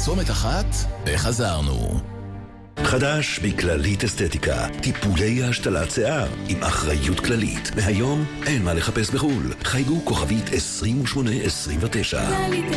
פרסומת אחת וחזרנו. חדש מכללית אסתטיקה, טיפולי השתלת שיער עם אחריות כללית. מהיום אין מה לחפש בחול. חייגו כוכבית 2829.